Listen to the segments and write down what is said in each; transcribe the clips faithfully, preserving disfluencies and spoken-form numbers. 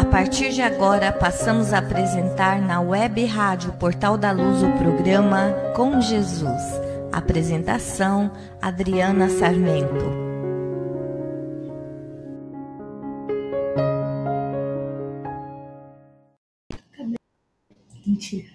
partir de agora, passamos a apresentar na Web Rádio Portal da Luz o programa Com Jesus. Apresentação, Adriana Sarmento. Mentira.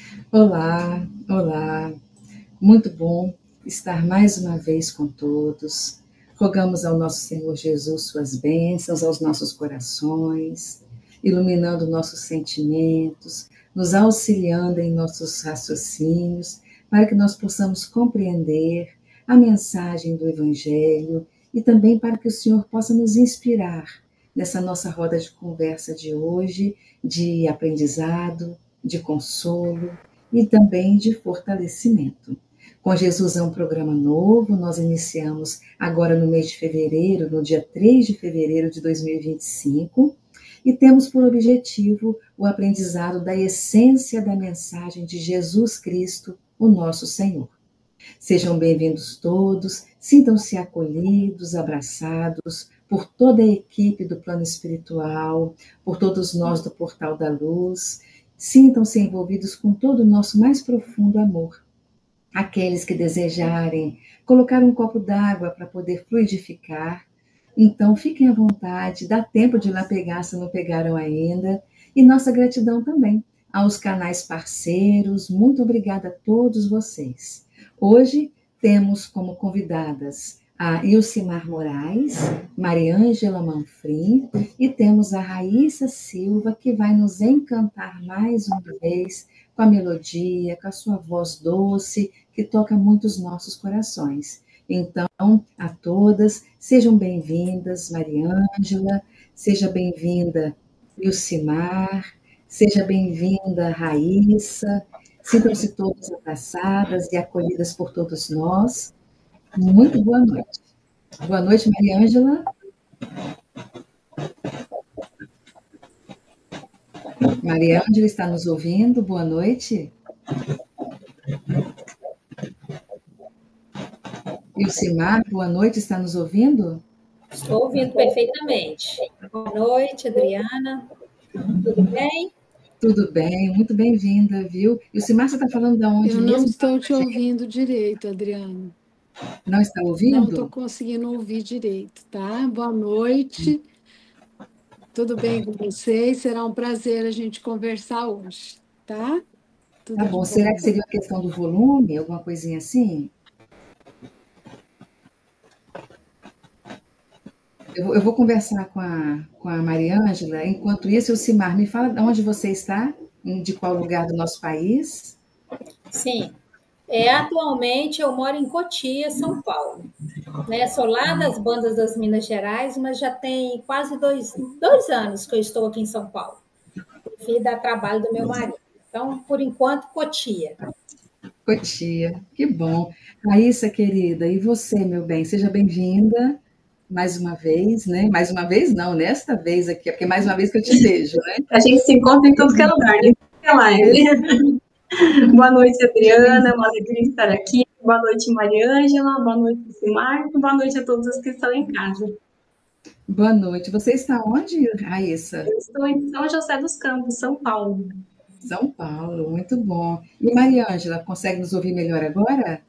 Olá, olá. Muito bom estar mais uma vez com todos. Rogamos ao nosso Senhor Jesus suas bênçãos aos nossos corações, iluminando nossos sentimentos, nos auxiliando em nossos raciocínios, para que nós possamos compreender a mensagem do Evangelho e também para que o Senhor possa nos inspirar nessa nossa roda de conversa de hoje, de aprendizado, de consolo e também de fortalecimento. Com Jesus é um programa novo, nós iniciamos agora no mês de fevereiro, no dia três de fevereiro de dois mil e vinte e cinco, e temos por objetivo o aprendizado da essência da mensagem de Jesus Cristo, o nosso Senhor. Sejam bem-vindos todos, sintam-se acolhidos, abraçados por toda a equipe do Plano Espiritual, por todos nós do Portal da Luz. Sintam-se envolvidos com todo o nosso mais profundo amor. Aqueles que desejarem colocar um copo d'água para poder fluidificar, então fiquem à vontade, dá tempo de ir lá pegar se não pegaram ainda. E nossa gratidão também aos canais parceiros, muito obrigada a todos vocês. Hoje temos como convidadas a Ilcimar Moraes, Mariângela Manfrim, e temos a Raíssa Silva, que vai nos encantar mais uma vez com a melodia, com a sua voz doce, que toca muito os nossos corações. Então, a todas, sejam bem-vindas, Mariângela, seja bem-vinda, Ilcimar, seja bem-vinda, Raíssa, sintam-se todas abraçadas e acolhidas por todos nós. Muito boa noite. Boa noite, Mariângela. Mariângela está nos ouvindo? Boa noite. Ilcimar, boa noite, está nos ouvindo? Estou ouvindo perfeitamente. Boa noite, Adriana. Tudo bem? Tudo bem, muito bem-vinda, viu? Ilcimar, você está falando de onde Eu mesmo? não estou te ouvindo direito, Adriana. Não está ouvindo? Não estou conseguindo ouvir direito, tá? Boa noite. Tudo bem com vocês? Será um prazer a gente conversar hoje, tá? Tudo Tá bom. Será que seria a questão do volume, alguma coisinha assim? Eu vou, eu vou conversar com a, com a Mariângela. Enquanto isso, Ilcimar, me fala de onde você está, de qual lugar do nosso país? Sim. É, atualmente eu moro em Cotia, São Paulo. Né? Sou lá das bandas das Minas Gerais, mas já tem quase dois, dois anos que eu estou aqui em São Paulo. Fui dar trabalho do meu marido. Então, por enquanto, Cotia. Cotia, que bom. Raíssa, querida, e você, meu bem? Seja bem-vinda mais uma vez, né? Mais uma vez, não, nesta vez aqui, porque é mais uma vez que eu te vejo, né? A gente se encontra em todo que é lugar, né? Boa noite, Adriana, uma alegria estar aqui. Boa noite, Mariângela, boa noite, Ilcimar, boa noite a todos os que estão em casa. Boa noite. Você está onde, Raíssa? Eu estou em São José dos Campos, São Paulo. São Paulo, muito bom. E Mariângela, consegue nos ouvir melhor agora?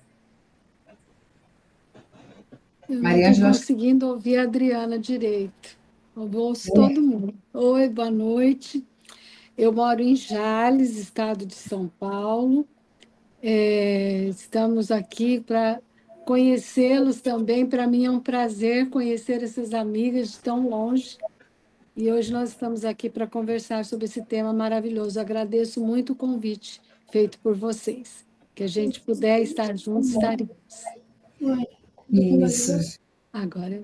Eu não estou conseguindo ouvir a Adriana direito. Eu ouço é. todo mundo. Oi, boa noite. Eu moro em Jales, estado de São Paulo. É, estamos aqui para conhecê-los também. Para mim é um prazer conhecer essas amigas de tão longe. E hoje nós estamos aqui para conversar sobre esse tema maravilhoso. Agradeço muito o convite feito por vocês. Que a gente puder estar juntos, estaremos. Isso. Agora.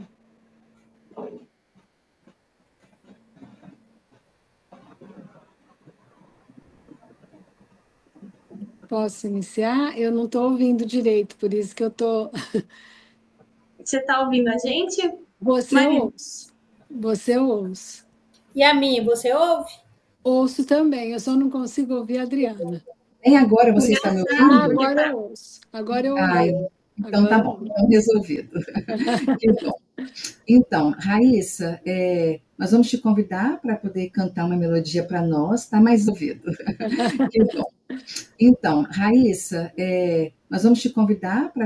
Posso iniciar? Eu não estou ouvindo direito, por isso que eu estou. Você está ouvindo a gente? Você Maria. ouço. Você ouço. E a minha, você ouve? Ouço também, eu só não consigo ouvir a Adriana. Nem agora você está me ouvindo? Ah, agora eu ouço. Agora eu ouço. Ai, Então tá bom, então resolvido. Que bom. Então, Raíssa, é, nós vamos te convidar para poder cantar uma melodia para nós, tá mais ouvido. Que bom. Então, Raíssa, é, nós vamos te convidar para